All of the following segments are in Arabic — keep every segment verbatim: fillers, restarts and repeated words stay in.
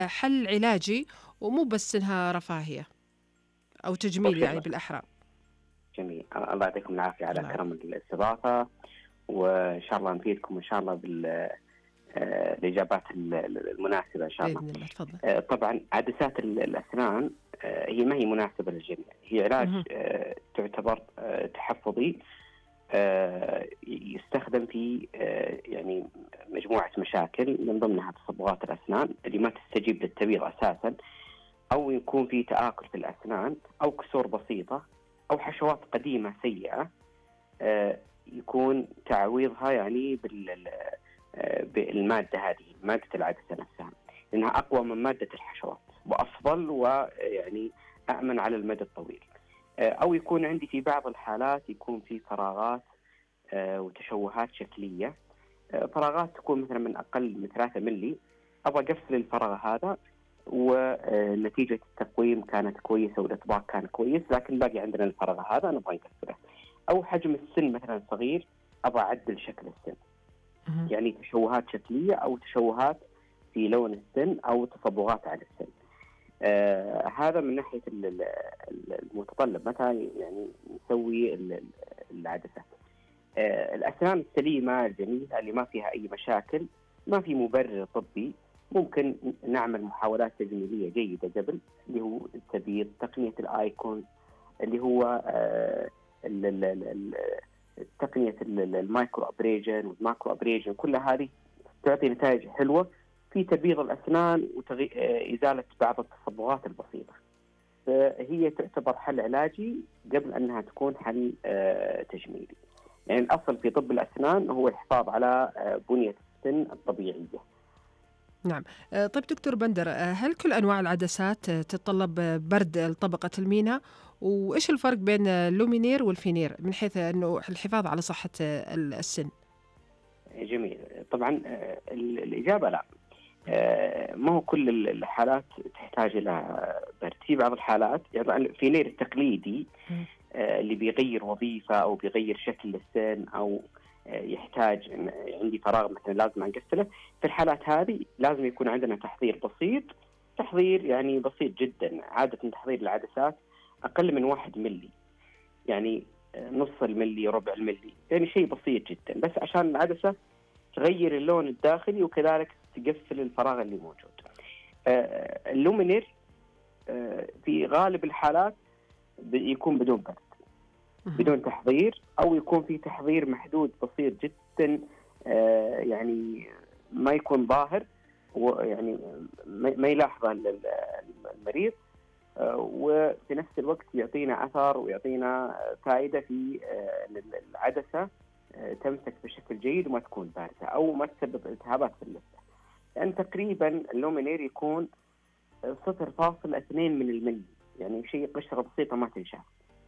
حل علاجي ومو بس إنها رفاهية أو طيب تجميل يعني شكرا. بالأحرى. جميل، الله يعطيكم العافية على الله كرم الاستضافة، وإن شاء الله نفيدكم إن شاء الله بالإجابات المناسبة إن شاء الله. بإذن الله. تفضل. آه، طبعا عدسات ال- الأسنان آه، هي ما هي مناسبة للجميع، هي علاج مهم. آه، تعتبر آه، تحفظي، آه، يستخدم في آه، يعني مجموعة مشاكل من ضمنها تصبغات الأسنان اللي ما تستجيب للتبييض أساسا، أو يكون في تآكل في الأسنان، أو كسور بسيطة، أو حشوات قديمة سيئة آه، يكون تعويضها يعني بال آه، بالمادة هذه، مادة العدسة نفسها، لأنها أقوى من مادة الحشوات وأفضل ويعني أأمن على المدى الطويل. آه، أو يكون عندي في بعض الحالات يكون في فراغات آه، وتشوهات شكلية، آه، فراغات تكون مثلا من أقل من ثلاثة ملي، أبغى أقفل الفراغ هذا، ونتيجة التقويم كانت كويسة والإطباق كان كويس، لكن باقي عندنا الفراغ هذا نبغى نقفله. أو حجم السن مثلا صغير، أبغى أعدل شكل السن، مهم. يعني تشوهات شكلية أو تشوهات في لون السن أو تصبغات على السن. آه هذا من ناحية ال- ال- المتطلب متى يعني نسوي ال- ال- العدسة. آه الأسنان السليمة الجميلة اللي ما فيها أي مشاكل، ما في مبرر طبي، ممكن نعمل محاولات تجميلية جيدة قبل، اللي هو التبييض، تقنية الآيكون، اللي هو آه ال- ال- ال- ال- تقنية ال- ال- المايكرو أبريجن والماكرو أبريجن، كل هذه تعطي نتائج حلوة في تبييض الأسنان وإزالة بعض التصبغات البسيطة. فهي تعتبر حل علاجي قبل أنها تكون حل آه، تجميلي. يعني الأصل في طب الأسنان هو الحفاظ على آه، بنية السن الطبيعية. نعم. آه، طيب دكتور بندر، آه، هل كل أنواع العدسات آه، تتطلب آه، برد طبقة المينا؟ وإيش الفرق بين آه، اللومينير والفينير من حيث أنه الحفاظ على صحة آه، السن؟ جميل. طبعا آه، الإجابة لا. آه، ما هو كل الحالات تحتاج إلى برد. في بعض الحالات يعني الفينير التقليدي مم. آه، اللي بيغير وظيفة أو بيغير شكل السن، أو آه، يحتاج إن- عندي فراغ مثلا لازم أقفله، في الحالات هذه لازم يكون عندنا تحضير بسيط، تحضير يعني بسيط جدا. عادة تحضير العدسات أقل من واحد ملي، يعني آه، نص الملي، ربع الملي، يعني شيء بسيط جدا، بس عشان العدسة تغير اللون الداخلي وكذلك تقفل الفراغ اللي موجود. آه، اللومينير آه، في غالب الحالات يكون بدون برد، مهم. بدون تحضير، أو يكون في تحضير محدود بسيط جدا، آه، يعني ما يكون ظاهر، ويعني ما ما يلاحظه ال- ال- المريض، آه، وفي نفس الوقت يعطينا أثر ويعطينا فائدة في آه، إن العدسة آه، تمسك بشكل جيد وما تكون باردة أو ما تسبب التهابات في اللثة. يعني تقريبا اللومينير يكون صفر فاصلة اثنين من الملي، يعني شيء قشرة بسيطة ما تنشاف،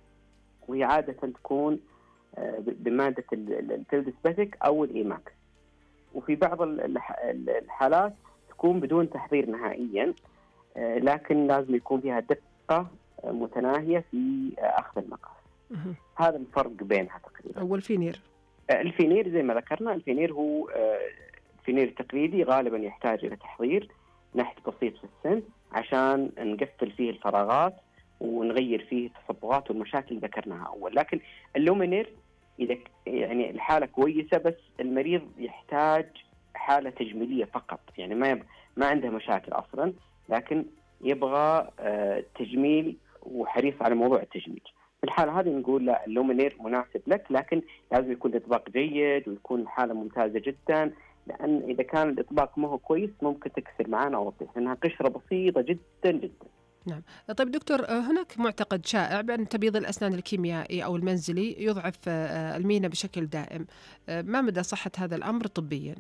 وهي عادة تكون آه، ب- بمادة الفيلدسباتيك أو الإيماكس. وفي بعض ال- الح- الحالات تكون بدون تحضير نهائيا، آه، لكن لازم يكون فيها دقة آه، متناهية في آه، أخذ المقاس. مهم. هذا الفرق بينها تقريبا. والفينير؟ آه، الفينير زي ما ذكرنا، الفينير هو آه، الفينير التقليدي غالبا يحتاج إلى تحضير نحت بسيط في السن عشان نقفل فيه الفراغات ونغير فيه التصبغات والمشاكل اللي ذكرناها أول. لكن اللومينير إذا ك- يعني الحالة كويسة، بس المريض يحتاج حالة تجميلية فقط، يعني ما يب... ما عنده مشاكل أصلا، لكن يبغى آه، تجميل وحريص على موضوع التجميل. في الحالة هذه نقول لا، اللومينير مناسب لك، لكن لازم يكون الإطباق جيد ويكون الحالة ممتازة جدا، لأن إذا كان الإطباق ما هو كويس ممكن تكسر معانا أو تطيح، لأنها قشرة بسيطة جدا جدا. نعم. طيب دكتور، آه، هناك معتقد شائع بأن تبييض الأسنان الكيميائي أو المنزلي يضعف آه، المينا بشكل دائم. آه، ما مدى صحة هذا الأمر طبيا؟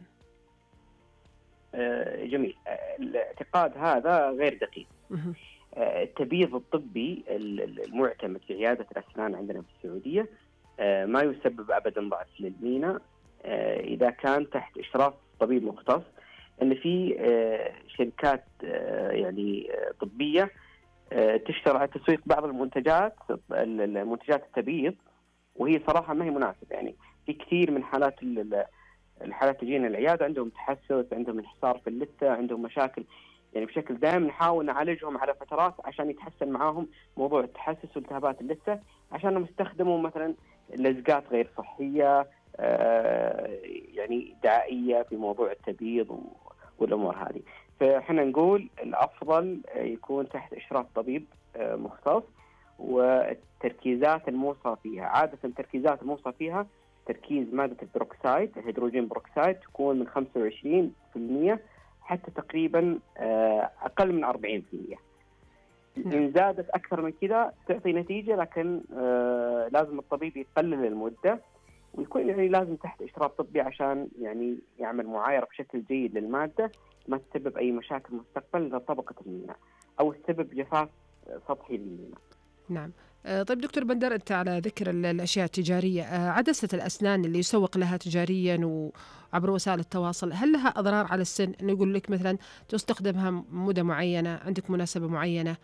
آه، جميل. آه، الاعتقاد هذا غير دقيق. مهم. آه، التبييض الطبي ال- ال- المعتمد في عيادة الأسنان عندنا في السعودية آه، ما يسبب أبدا ضعف للمينا آه، إذا كان تحت إشراف طبيب مختص. أن في آه، شركات آه، يعني آه، طبية آه، تشتغل على تسويق بعض المنتجات، المنتجات التبييض، وهي صراحة ما هي مناسبة. يعني في كثير من حالات ال- ال- الحالات تجينا العيادة عندهم تحسس، عندهم انحسار في اللثة، عندهم مشاكل، يعني بشكل دائم نحاول نعالجهم على فترات عشان يتحسن معاهم موضوع التحسس والتهابات اللثة، عشان يستخدموا مثلا لزقات غير صحية آه يعني دعائية في موضوع التبييض والأمور هذه. فإحنا نقول الأفضل يكون تحت إشراف طبيب آه مختص. والتركيزات الموصى فيها عادة التركيزات الموصى فيها تركيز مادة البروكسايد الهيدروجين بروكسايد تكون من خمسة وعشرين بالمئة حتى تقريبا أقل من أربعين بالمئة. إن زادت أكثر من كذا تعطي نتيجة، لكن لازم الطبيب يقلل المدة ويكون يعني لازم تحت إشراف طبي عشان يعني يعمل معايرة بشكل جيد للمادة ما تسبب أي مشاكل مستقبل لطبقة المينا أو تسبب جفاف سطحي للمينا. نعم. طيب دكتور بندر، أنت على ذكر الأشياء التجارية، عدسة الأسنان اللي يسوق لها تجاريا وعبر وسائل التواصل، هل لها أضرار على السن؟ نقول لك مثلا تستخدمها مدة معينة، عندك مناسبة معينة،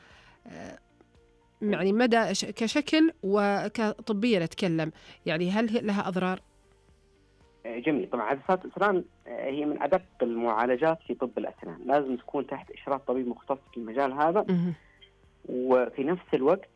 يعني مدى كشكل وكطبيا نتكلم، يعني هل لها أضرار؟ جميل. طبعا عدسات الأسنان هي من أدق المعالجات في طب الأسنان، لازم تكون تحت إشراف طبيب مختص في المجال هذا. وفي نفس الوقت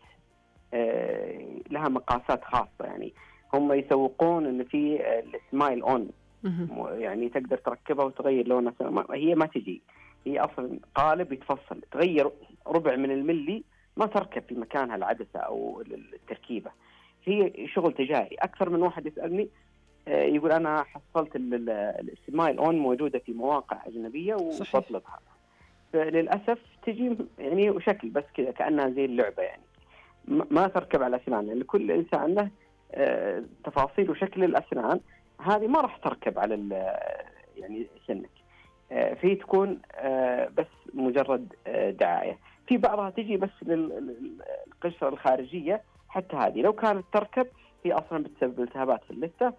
لها مقاسات خاصة، يعني هم يسوقون ان في السمايل اون يعني تقدر تركبها وتغير لونها، هي ما تجي، هي اصلا قالب يتفصل، تغير ربع من الملي ما تركب في مكانها العدسة او التركيبة. هي شغل تجاري. اكثر من واحد يسألني يقول انا حصلت السمايل اون موجودة في مواقع اجنبية وبطلبها، فللاسف تجي يعني شكل بس كذا كأنها زي اللعبة، يعني ما تركب على الأسنان، يعني كل إنسان له تفاصيل وشكل الأسنان، هذه ما راح تركب على يعني سنك، فهي تكون بس مجرد دعاية. في بعضها تجي بس للقشرة الخارجية، حتى هذه لو كانت تركب هي أصلا بتسبب التهابات في اللثة،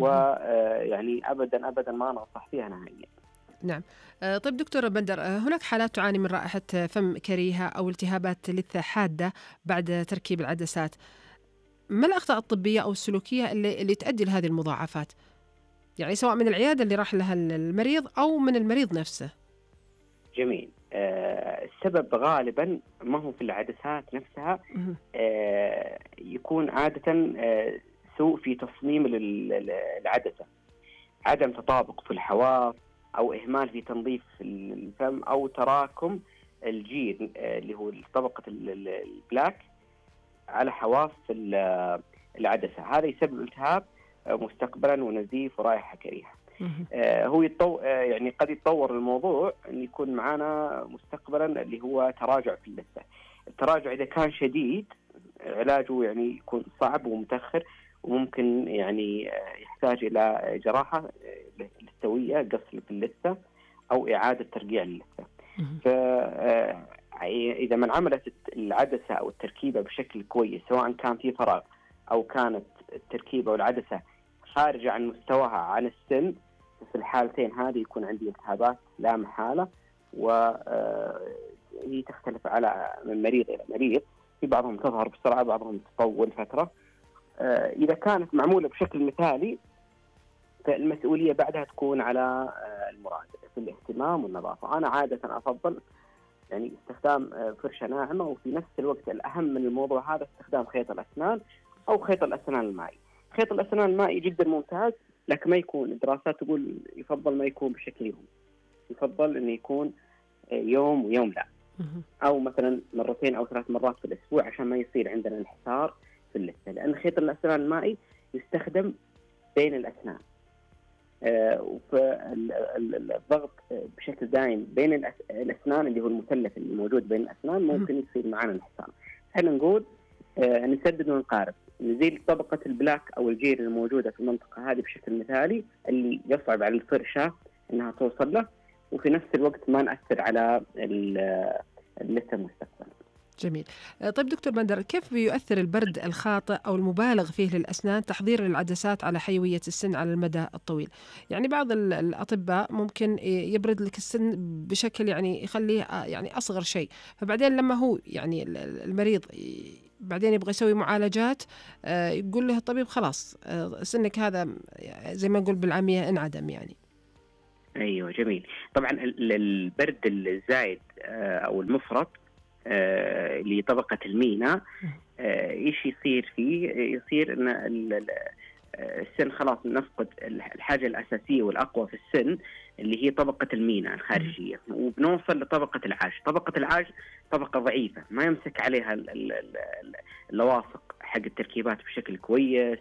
ويعني أبدا أبدا ما ننصح فيها نهائيا. نعم. طيب دكتور بندر، هناك حالات تعاني من رائحة فم كريهة أو التهابات لثة حادة بعد تركيب العدسات، ما الأخطاء الطبية أو السلوكية اللي, اللي تؤدي لهذه المضاعفات؟ يعني سواء من العيادة اللي راح لها المريض أو من المريض نفسه. جميل. آه السبب غالبا ما هو في العدسات نفسها، آه يكون عادة آه سوء في تصميم العدسة، عدم تطابق في الحواف، أو إهمال في تنظيف الفم، أو تراكم الجير اللي هو طبقة البلاك على حواف العدسة. هذا يسبب التهاب مستقبلا ونزيف ورائحة كريهة. آه هو يتطو... آه يعني قد يتطور الموضوع أن يكون معنا مستقبلا اللي هو تراجع في اللثة. التراجع إذا كان شديد علاجه يعني يكون صعب ومتأخر، وممكن يعني يحتاج إلى جراحة لثوية، قص في اللثة، أو إعادة ترقيع للثة. فإذا ما انعملت العدسة أو التركيبة بشكل كويس، سواء كان في فراغ أو كانت التركيبة والعدسة خارجة عن مستواها عن السن، في الحالتين هذه يكون عندي التهابات لا محالة، وهي تختلف على من مريض إلى مريض. في بعضهم تظهر بسرعة، بعضهم تطول فترة. إذا كانت معمولة بشكل مثالي فالمسؤولية بعدها تكون على المراجع في الاهتمام والنظافة. أنا عادة أفضل يعني استخدام فرشة ناعمة، وفي نفس الوقت الأهم من الموضوع هذا استخدام خيط الأسنان أو خيط الأسنان المائي. خيط الأسنان المائي جدا ممتاز، لكن ما يكون، الدراسات تقول يفضل ما يكون بشكل يومي، يفضل أنه يكون يوم ويوم لا، أو مثلا مرتين أو ثلاث مرات في الأسبوع، عشان ما يصير عندنا انحسار في اللثة. لأن خيط الأسنان المائي يستخدم بين الأسنان، آه فالضغط بشكل دائم بين الأسنان اللي هو المثلث اللي موجود بين الأسنان ممكن يصير معنا انحسار. احنا نقول آه نسدد ونقارب، نزيل طبقة البلاك أو الجير الموجودة في المنطقة هذه بشكل مثالي اللي يصعب على الفرشة أنها توصل له، وفي نفس الوقت ما نأثر على اللثة المستقبل. جميل. طيب دكتور بندر، كيف بيؤثر البرد الخاطئ أو المبالغ فيه للأسنان تحضير العدسات على حيوية السن على المدى الطويل؟ يعني بعض الأطباء ممكن يبرد لك السن بشكل يعني يخليه يعني أصغر شيء، فبعدين لما هو يعني المريض بعدين يبغى يسوي معالجات يقول له الطبيب خلاص سنك هذا زي ما نقول بالعامية انعدم يعني. أيوة جميل. طبعا ال- البرد الزايد آه، أو المفرط آه، لطبقة المينا، مم. آه، إيش يصير فيه؟ يصير أن ال- ال- آه، السن خلاص نفقد الح- الحاجة الأساسية والأقوى في السن اللي هي طبقة المينا مم. الخارجية، وبنوصل لطبقة العاج. طبقة العاج طبقة ضعيفة ما يمسك عليها ال- ال- ال- اللواصق حق التركيبات بشكل كويس.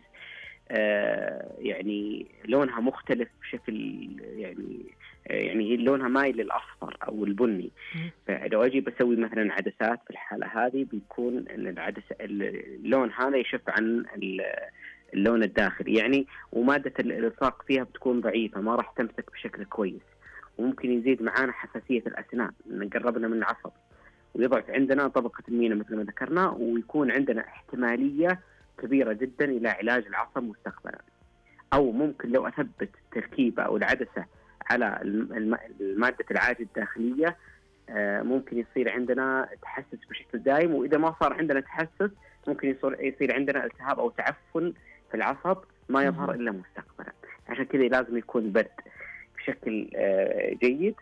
آه، يعني لونها مختلف بشكل يعني آه، يعني لونها مايل للأصفر أو البني. مم. فلو أجي بسوي مثلا عدسات في الحالة هذه، بيكون العدسة اللون هذا يشف عن اللون الداخلي يعني، ومادة الإلصاق فيها بتكون ضعيفة، ما راح تمسك بشكل كويس، وممكن يزيد معانا حساسية الأسنان إن قربنا من العصب، ويضعف عندنا طبقة المينا مثل ما ذكرنا، ويكون عندنا احتمالية كبيرة جدا إلى علاج العصب مستقبلا. أو ممكن لو أثبت التركيبة أو العدسة على الم- المادة العاجة الداخلية، آه، ممكن يصير عندنا تحسس بشكل دائم، وإذا ما صار عندنا تحسس ممكن يصير يصير عندنا التهاب أو تعفن في العصب ما يظهر مم. إلا مستقبلا. عشان كذا لازم يكون برد بشكل آه، جيد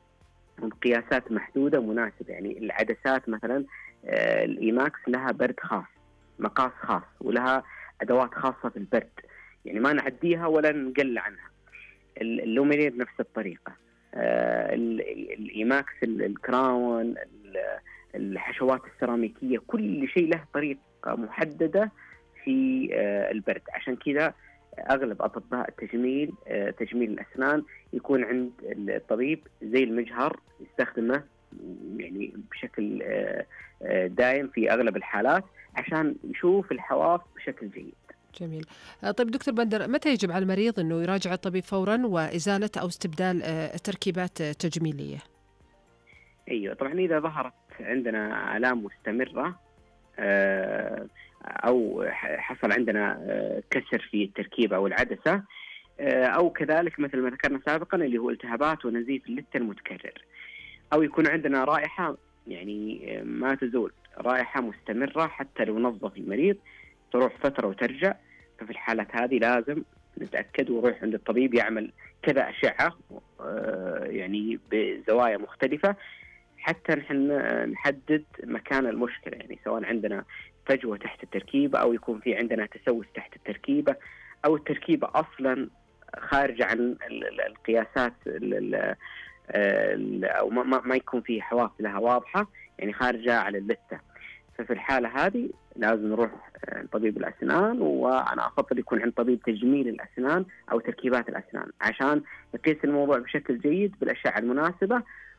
وبقياسات محدودة مناسبة. يعني العدسات مثلا آه، الإيماكس لها برد خاص، مقاس خاص، ولها أدوات خاصة في البرد، يعني ما نعديها ولا نقل عنها. ال- اللومينير نفس الطريقة. آه، ال- الإيماكس، ال- الكراون، ال- الحشوات السيراميكية، كل شيء له طريقة محددة في آه، البرد. عشان كذا أغلب أطباء التجميل، آه، تجميل الأسنان، يكون عند الطبيب زي المجهر يستخدمه يعني بشكل آه، آه، دائم في أغلب الحالات عشان يشوف الحواف بشكل جيد. جميل. آه، طيب دكتور بندر، متى يجب على المريض أنه يراجع الطبيب فورا وإزالة أو استبدال آه، تركيبات آه، تجميلية؟ أيوة طبعا إذا ظهرت عندنا آلام مستمرة، آه، أو حصل عندنا آه، كسر في التركيبة أو العدسة، آه، أو كذلك مثل ما ذكرنا سابقا اللي هو التهابات ونزيف اللثة المتكرر، أو يكون عندنا رائحة يعني آه، ما تزول، رائحة مستمرة حتى لو نظف المريض تروح فترة وترجع. ففي الحالات هذه لازم نتأكد ونروح عند الطبيب يعمل كذا أشعة آه، يعني بزوايا مختلفة حتى نحن نحدد مكان المشكلة، يعني سواء عندنا فجوة تحت التركيبة، أو يكون في عندنا تسوس تحت التركيبة، أو التركيبة أصلا خارجة عن ال- ال- القياسات ال- ال- ال- أو ما, ما ما يكون في حواف لها واضحة، يعني خارجة على اللثة. ففي الحالة هذه لازم نروح عند طبيب الأسنان، وأنا أفضل يكون عند طبيب تجميل الأسنان أو تركيبات الأسنان عشان يقيس الموضوع بشكل جيد بالأشعة المناسبة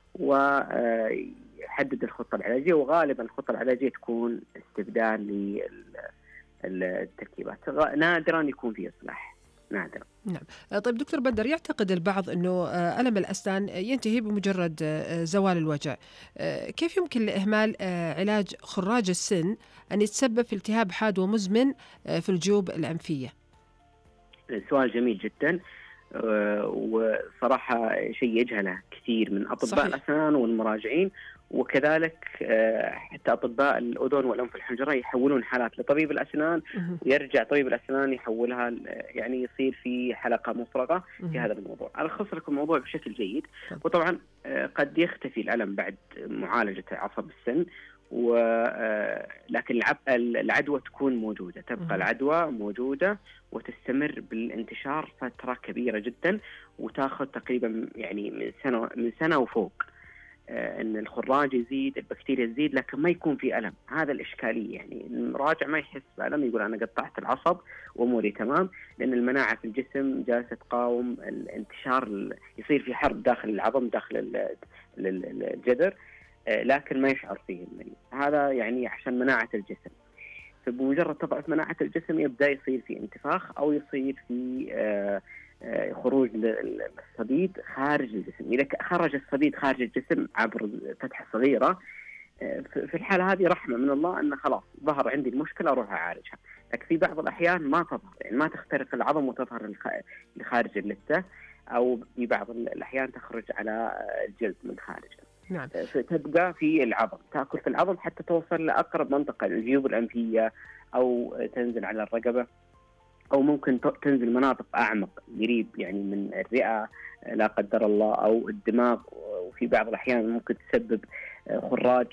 ويحدد الخطة العلاجية. وغالبا الخطة العلاجية تكون استبدال للتركيبات، نادرا يكون في إصلاح، نادرا. نعم. آه، طيب دكتور بندر، يعتقد البعض أنه آه، ألم الأسنان ينتهي بمجرد آه، زوال الوجع. آه، كيف يمكن لإهمال آه، علاج خراج السن أن يتسبب في التهاب حاد ومزمن آه، في الجيوب الأنفية؟ سؤال جميل جدا، آه، وصراحة شيء يجهله كثير من أطباء صحيح. الأسنان والمراجعين، وكذلك آه، حتى أطباء الأذن والأنف والحنجرة يحولون حالات لطبيب الأسنان، مهم. ويرجع طبيب الأسنان يحولها ل- يعني يصير في حلقة مفرغة في مهم. هذا الموضوع. ألخص لكم الموضوع بشكل جيد. طب. وطبعا آه، قد يختفي الألم بعد معالجة عصب السن، و آه، لكن العب- العدوى تكون موجودة، تبقى مهم. العدوى موجودة وتستمر بالانتشار فترة كبيرة جدا، وتاخذ تقريبا يعني من سنة من سنة وفوق. آه، ان الخراج يزيد، البكتيريا تزيد، لكن ما يكون في ألم. هذا الإشكالية، يعني المراجع ما يحس بألم، يقول أنا قطعت العصب وأموري تمام، لأن المناعة في الجسم جالسة تقاوم الانتشار، ال- يصير في حرب داخل العظم داخل ال- ال- ال- الجذر، آه، لكن ما يشعر فيه المريض. هذا يعني عشان مناعة الجسم. فبمجرد تضعف مناعة الجسم يبدأ يصير في انتفاخ، أو يصير في آه، آه، خروج الصديد خارج الجسم. إذا خرج الصديد خارج الجسم عبر فتحة صغيرة، آه، في الحالة هذه رحمة من الله أن خلاص ظهر عندي المشكلة أروح أعالجها. لكن في بعض الأحيان ما تظهر، يعني ما تخترق العظم وتظهر لخارج اللثة، أو في بعض الأحيان تخرج على الجلد من خارج. نعم. تبقى في العظم، تأكل في العظم حتى توصل لأقرب منطقة الجيوب الأنفية، أو تنزل على الرقبة. أو ممكن تنزل مناطق أعمق قريب يعني من الرئة لا قدر الله أو الدماغ، وفي بعض الأحيان ممكن تسبب خراج